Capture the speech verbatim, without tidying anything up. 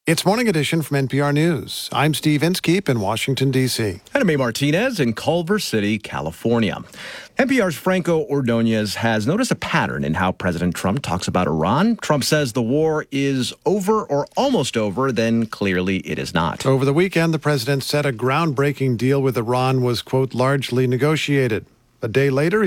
It's Morning Edition from N P R News. I'm Steve Inskeep in Washington, D C And I'm A. Martinez in Culver City, California. N P R's Franco Ordonez has noticed a pattern in how President Trump talks about Iran. Trump says the war is over or almost over, then clearly it is not. Over the weekend, the president said a groundbreaking deal with Iran was, quote, largely negotiated. A day later,